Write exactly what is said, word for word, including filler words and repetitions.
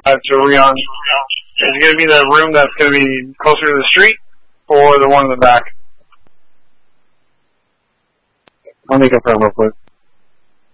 uh, to Rion. Is it going to be the room that's going to be closer to the street, or the one in the back? Let me confirm real quick.